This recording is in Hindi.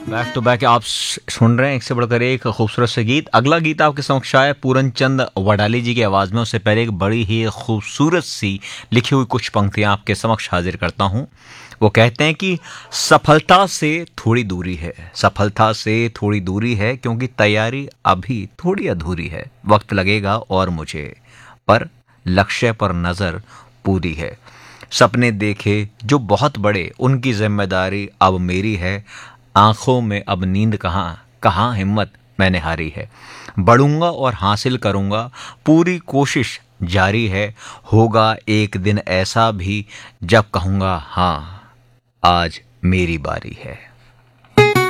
बैक टू बैक आप सुन रहे हैं एक से बढ़कर एक खूबसूरत से गीत। अगला गीत आपके समक्ष आया पूरन चंद वडाली जी की आवाज़ में। उससे पहले एक बड़ी ही खूबसूरत सी लिखी हुई कुछ पंक्तियां आपके समक्ष हाजिर करता हूं। वो कहते हैं कि सफलता से थोड़ी दूरी है, सफलता से थोड़ी दूरी है, क्योंकि तैयारी अभी थोड़ी अधूरी है। वक्त लगेगा और मुझे, पर लक्ष्य पर नज़र पूरी है। सपने देखे जो बहुत बड़े, उनकी जिम्मेदारी अब मेरी है। आंखों में अब नींद कहाँ, कहाँ हिम्मत मैंने हारी है। बढ़ूंगा और हासिल करूंगा, पूरी कोशिश जारी है। होगा एक दिन ऐसा भी जब कहूंगा हाँ, आज मेरी बारी है।